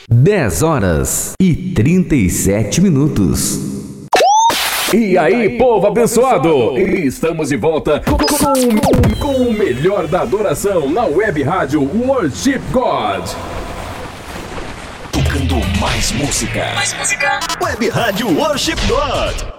10h37. E aí, povo abençoado! Estamos de volta com o melhor da adoração na web rádio Worship God. Tocando mais música. Web rádio Worship God.